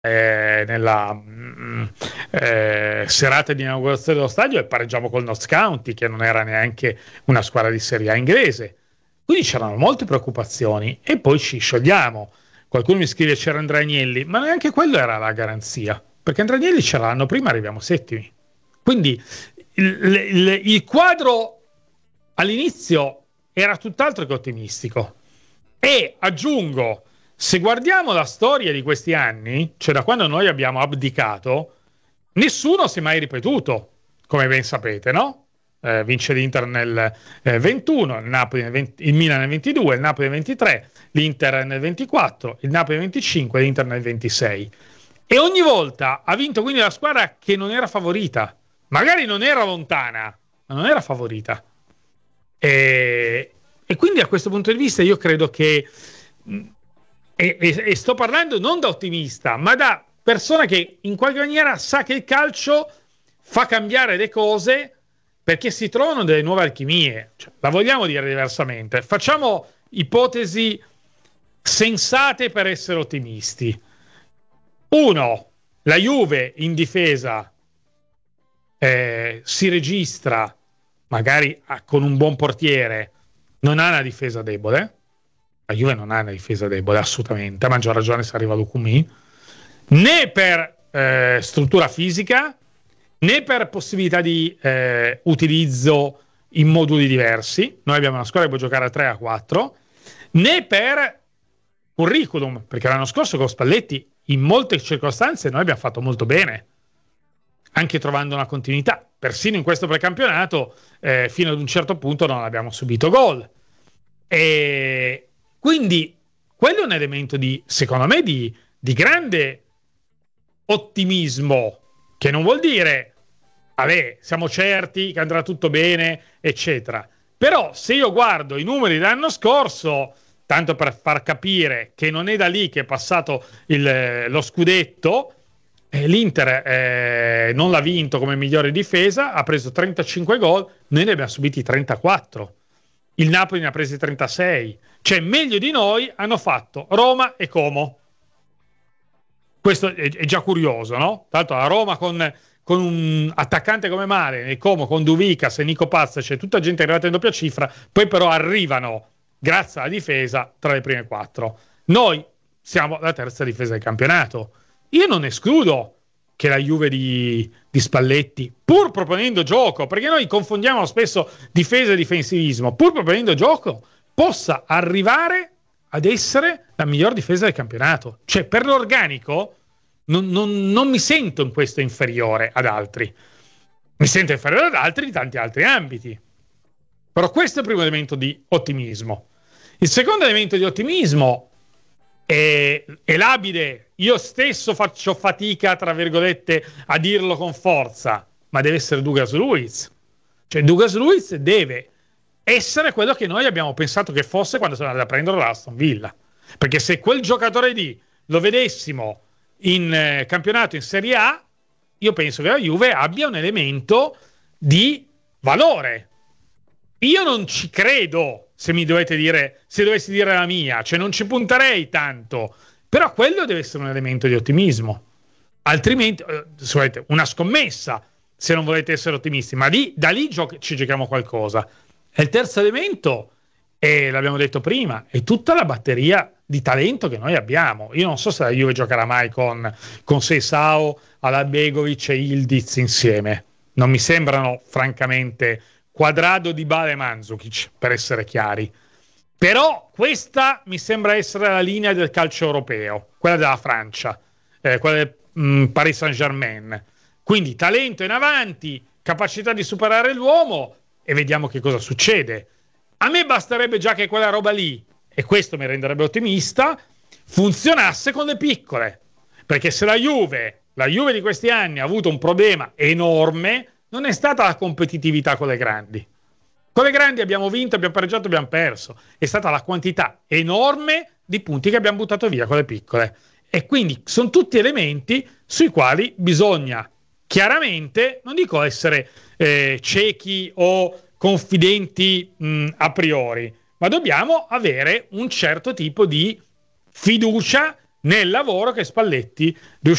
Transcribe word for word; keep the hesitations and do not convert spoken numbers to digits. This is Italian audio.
eh, nella mh, eh, serata di inaugurazione dello stadio e pareggiamo col Notts County, che non era neanche una squadra di Serie A inglese. Quindi c'erano molte preoccupazioni e poi ci sciogliamo. Qualcuno mi scrive c'era Andrea Agnelli, ma neanche quello era la garanzia, perché Andrea Agnelli ce l'anno prima, arriviamo settimi. Quindi il, il, il quadro all'inizio era tutt'altro che ottimistico. E aggiungo, se guardiamo la storia di questi anni, cioè da quando noi abbiamo abdicato, nessuno si è mai ripetuto, come ben sapete, no? Eh, vince l'Inter nel eh, ventuno, il, Napoli nel venti, il Milan nel ventidue, il Napoli nel ventitré, l'Inter nel ventiquattro, il Napoli nel venticinque, l'Inter nel ventisei. E ogni volta ha vinto quindi la squadra che non era favorita. Magari non era lontana, ma non era favorita. E, e quindi a questo punto di vista io credo che, e, e, e sto parlando non da ottimista, ma da persona che in qualche maniera sa che il calcio fa cambiare le cose perché si trovano delle nuove alchimie. Cioè, la vogliamo dire diversamente. Facciamo ipotesi sensate per essere ottimisti. Uno, la Juve in difesa eh, si registra magari ah, con un buon portiere, non ha una difesa debole. La Juve non ha una difesa debole assolutamente, a maggior ragione se arriva Lukumi, né per eh, struttura fisica né per possibilità di eh, utilizzo in moduli diversi. Noi abbiamo una squadra che può giocare a tre a quattro, né per curriculum, perché l'anno scorso con Spalletti in molte circostanze noi abbiamo fatto molto bene, anche trovando una continuità. Persino in questo precampionato eh, fino ad un certo punto non abbiamo subito gol, e quindi quello è un elemento di, secondo me, di, di grande ottimismo, che non vuol dire vabbè, siamo certi che andrà tutto bene, eccetera. Però se io guardo i numeri dell'anno scorso, tanto per far capire che non è da lì che è passato il, lo scudetto, eh, l'Inter eh, non l'ha vinto come migliore difesa, ha preso trentacinque gol, noi ne abbiamo subiti trentaquattro. Il Napoli ne ha presi trentasei. Cioè meglio di noi hanno fatto Roma e Como. Questo è, è già curioso, no? Tanto a Roma con... con un attaccante come Mare, nel Como con Duvicas e Nico Paz, c'è tutta gente arrivata in doppia cifra, poi però arrivano grazie alla difesa tra le prime quattro. Noi siamo la terza difesa del campionato. Io non escludo che la Juve di, di Spalletti, pur proponendo gioco, perché noi confondiamo spesso difesa e difensivismo, pur proponendo gioco, possa arrivare ad essere la miglior difesa del campionato. Cioè per l'organico Non, non, non mi sento in questo inferiore ad altri, mi sento inferiore ad altri in tanti altri ambiti. Però questo è il primo elemento di ottimismo. Il secondo elemento di ottimismo è, è labile, io stesso faccio fatica tra virgolette a dirlo con forza, ma deve essere Douglas Luiz. Cioè Douglas Luiz deve essere quello che noi abbiamo pensato che fosse quando siamo andati a prendere l'Aston Villa, perché se quel giocatore lì lo vedessimo in eh, campionato in Serie A, io penso che la Juve abbia un elemento di valore. Io non ci credo, se mi dovete dire, se dovessi dire la mia, cioè non ci punterei tanto, però quello deve essere un elemento di ottimismo. Altrimenti, eh, se volete, una scommessa, se non volete essere ottimisti, ma lì, da lì gio- ci giochiamo qualcosa. E il terzo elemento, e l'abbiamo detto prima, è tutta la batteria di talento che noi abbiamo. Io non so se la Juve giocherà mai con, con Seisao, Alabegovic e Ildiz insieme. Non mi sembrano, francamente, Quadrado, Dybala e Mandzukic, per essere chiari. Però questa mi sembra essere la linea del calcio europeo, quella della Francia, eh, quella del mh, Paris Saint-Germain. Quindi talento in avanti, capacità di superare l'uomo, e vediamo che cosa succede. A me basterebbe già che quella roba lì, e questo mi renderebbe ottimista, funzionasse con le piccole. Perché se la Juve, la Juve di questi anni ha avuto un problema enorme, non è stata la competitività con le grandi. Con le grandi abbiamo vinto, abbiamo pareggiato, abbiamo perso. È stata la quantità enorme di punti che abbiamo buttato via con le piccole. E quindi sono tutti elementi sui quali bisogna chiaramente, non dico essere eh, ciechi o confidenti mh, a priori, ma dobbiamo avere un certo tipo di fiducia nel lavoro che Spalletti